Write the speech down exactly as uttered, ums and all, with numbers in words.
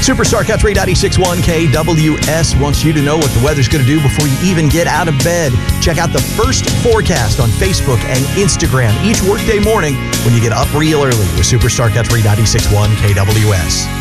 Superstar Country ninety-six point one K W S wants you to know what the weather's going to do before you even get out of bed. Check out the first forecast on Facebook and Instagram each workday morning when you get up real early with Superstar Country ninety-six point one K W S.